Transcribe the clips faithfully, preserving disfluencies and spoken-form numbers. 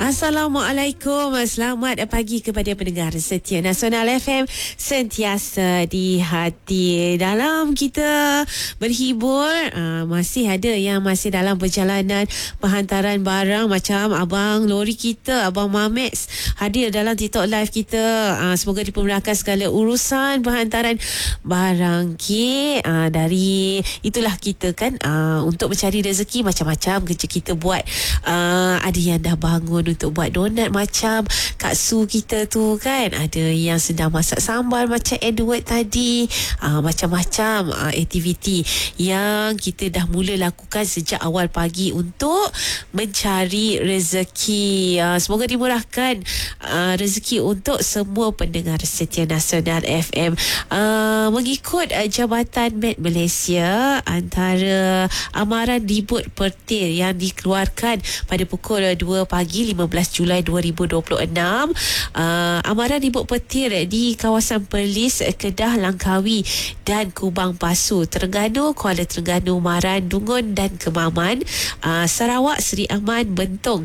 Assalamualaikum. Selamat pagi kepada pendengar setia Nasional F M, sentiasa di hati. Dalam kita berhibur, uh, masih ada yang masih dalam perjalanan penghantaran barang, macam abang lori kita, abang Mamex, hadir dalam TikTok live kita. Uh, semoga dipermudahkan segala urusan penghantaran barang. Okay? Uh, dari itulah kita kan, uh, untuk mencari rezeki, macam-macam kerja kita buat. Uh, ada yang dah bangun untuk buat donat macam Kak Su kita tu kan, ada yang sedang masak sambal macam Edward tadi. uh, Macam-macam uh, aktiviti yang kita dah mula lakukan sejak awal pagi untuk mencari rezeki. uh, Semoga dimurahkan uh, rezeki untuk semua pendengar setia Nasional F M. uh, Mengikut uh, Jabatan Med Malaysia, antara amaran ribut petir yang dikeluarkan pada pukul dua pagi lima belas Julai dua ribu dua puluh enam, uh, amaran ribut petir di kawasan Perlis, Kedah, Langkawi dan Kubang Pasu, Terengganu, Kuala Terengganu, Maran, Dungun dan Kemaman, uh, Sarawak, Seri Aman, Bentong,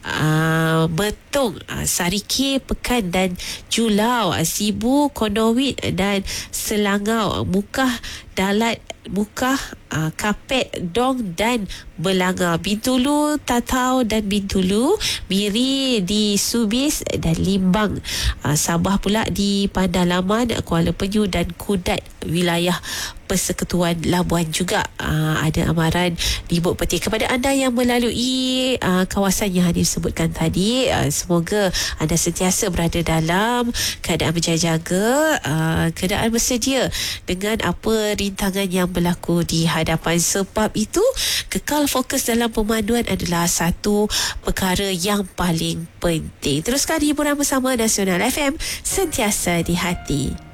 uh, Betong, uh, Sarike, Pekan dan Julau, uh, Sibu, Kondowit dan Selangau, Mukah, Dalat, Mukah, uh, Kapet, Dong dan Belanga, Bintulu, Tatau dan Bintulu, Miri di Subis dan Limbang, uh, Sabah pula di Pandalaman, Kuala Penyu dan Kudat, wilayah Persekutuan Labuan juga. uh, ada amaran ribut petir. Kepada anda yang melalui uh, kawasan yang Hanif sebutkan tadi, uh, semoga anda sentiasa berada dalam keadaan berjaga-jaga, uh, keadaan bersedia dengan apa rintangan yang berlaku di hadapan. Sebab itu, kekal fokus dalam pemanduan adalah satu perkara yang paling penting. Teruskan hiburan bersama Nasional F M, sentiasa di hati.